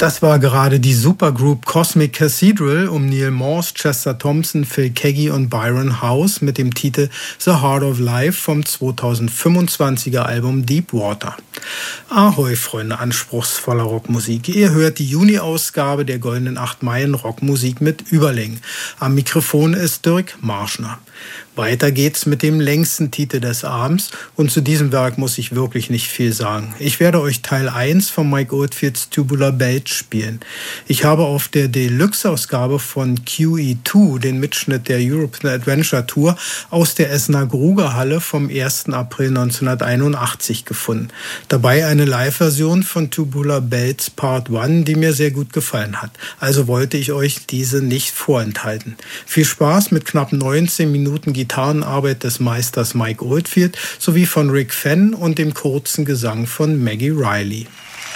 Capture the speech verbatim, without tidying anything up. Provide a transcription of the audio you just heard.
Das war gerade die Supergroup Cosmic Cathedral um Neil Morse, Chester Thompson, Phil Keaggy und Byron House mit dem Titel The Heart of Life vom zweitausendfünfundzwanziger Album Deep Water. Ahoi, Freunde anspruchsvoller Rockmusik. Ihr hört die Juni-Ausgabe der Goldenen Acht Meilen Rockmusik mit Überlängen. Am Mikrofon ist Dirk Marschner. Weiter geht's mit dem längsten Titel des Abends und zu diesem Werk muss ich wirklich nicht viel sagen. Ich werde euch Teil eins von Mike Oldfields Tubular Bells spielen. Ich habe auf der Deluxe-Ausgabe von Q E zwei den Mitschnitt der European Adventure Tour aus der Essener Grugerhalle vom ersten April neunzehnhunderteinundachtzig gefunden. Dabei eine Live-Version von Tubular Bells Part eins, die mir sehr gut gefallen hat. Also wollte ich euch diese nicht vorenthalten. Viel Spaß mit knapp neunzehn Minuten Gitarrenarbeit des Meisters Mike Oldfield sowie von Rick Fenn und dem kurzen Gesang von Maggie Riley.